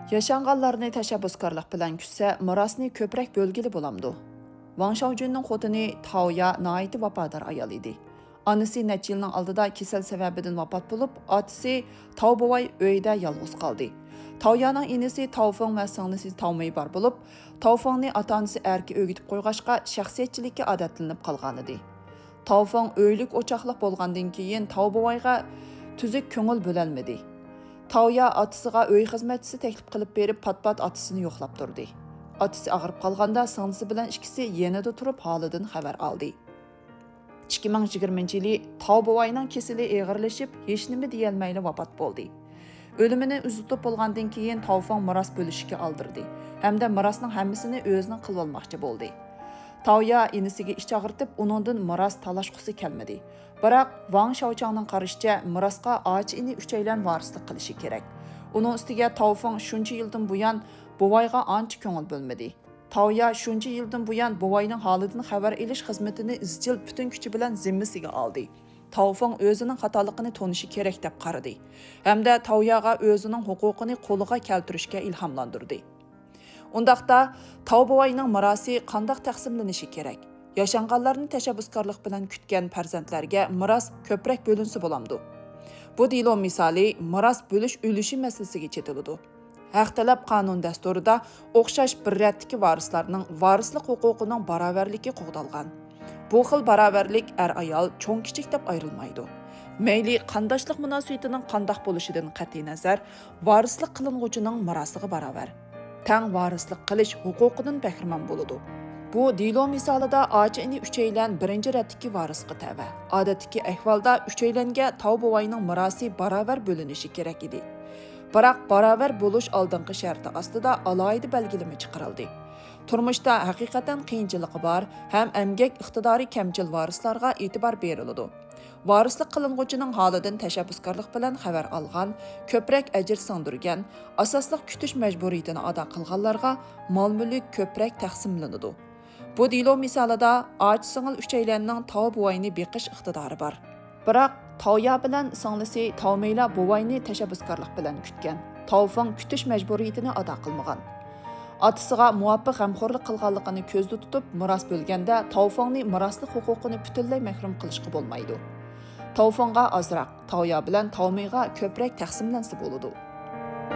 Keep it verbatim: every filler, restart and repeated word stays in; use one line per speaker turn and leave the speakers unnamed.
Yaşanğanlarını təşəbbüskarlıq bilan kütsə, mirasni köprək bölgili bolamdı. Wang Shaojunның xotini Taoya naiti vafodar ayol idi. Anisi necha yilning oldida kasal sababidan vafot bo'lib, otasi Tao bovay uyda yolg'iz qoldi. Taoyaning inisi Taofeng va singlisi Taomei bor bo'lib, Taofengni ota-onasi erki o'gitib qo'yg'ashqa shaxsiyatchilikka odatlanib qolgan edi. Taofeng uylik o'choqliq bo'lgandan keyin Tao bovayga tuzuk ko'ngil bo'lolmadi. Taoya otasiga uy xizmatchisi taklif qilib berib, pat-pat otasini yo'qlab turdi. Otasi og'rib qolganda singlisi bilan ikkisi yanada turib holidan xabar oldi. ikki ming yigirmanchi yili Tao bovayning kasali og'irlashib, hech nima deyolmayli vafot bo'ldi. O'limini uzutib bo'lgandan keyin Taofeng miros bo'lishga oldirdi hamda mirosning hammasini o'zining qilib olmoqchi bo'ldi. Taoya inisiga ish chaqirtib, uningdan miros talashqusi kelmadi. Biroq Wang Shaochangning qarashicha mirosga och ini uchaylan varislik qilishi kerak. Uning ustiga Taofeng shuncha yildan buyon bovayga ancha ko'ngil bo'lmadi. Taoya shuncha yildan buyon bovayning holidan xabar olish xizmatini izchil butun kuchi bilan zimmasiga oldi. Taofeng o'zining xatoligini tonishi kerak deb qaradi hamda Taoyaga o'zining huquqini qo'liga keltirishga ilhomlantirdi. Undaqda Tao bovayning mirosi qanday taqsimlanishi kerak? Yaşanğanlarni təşəbbüskarlıq bilan kütgan farzandlarga miros ko'proq bo'linsa bo'lamdi. Bu dilo misoli miros bo'lish ulushi masalasiga chetiladi. Haq talab qonun dasturida o'xshash bir ratdagi varislarning varislik huquqining barobarligi qo'g'dalgan. Bu xil barobarlik er-ayol cho'ng-kichik deb ayrilmaydi. Mayli qandoshlik munosabatining qandoq bo'lishidan qat'iy nazar, varislik qilinuvchining mirosiga barobar, tang varislik qilish huquqidan bahramand bo'ladi. Bu dilo misolida ochini uchaylan birinchi ratdagi varisga tava. Odatdagi ahvolda uchaylanga Tao bovayning mirosi barobar bo'linishi kerak edi. Biroq barobar bo'lish oldingi sharti ostida alohida belgilama chiqarildi. Turmushda haqiqatan qiyinchiligi bor, ham emgak iqtidori kamchil varislarga e'tibor beriladi. Varislik qilinuvchining holidan tashabbuskorlik bilan xabar olgan, ko'proq ajr singdirgan, asosliq kutish majburiyatini ado qilganlarga mol-mulk ko'proq taqsimlanadi. Bu dilo misolida och singil uchaylanning Tao bovayni beqish iqtidori bor. Biroq Taoya bilan singlisi Taomeyla bovayni tashabbuskorlik bilan kutgan. Taofeng kutish majburiyatini ado qilmagan. Otasiga muvofiq g'amxo'rlik qilganligini ko'zda tutib, miros bo'lganda Taofengni miroslik huquqini butunlay mahrum qilishga bo'lmaydi. Taofengga ozroq, Taoya bilan Taomeyga ko'proq taqsimlansa bo'ladi.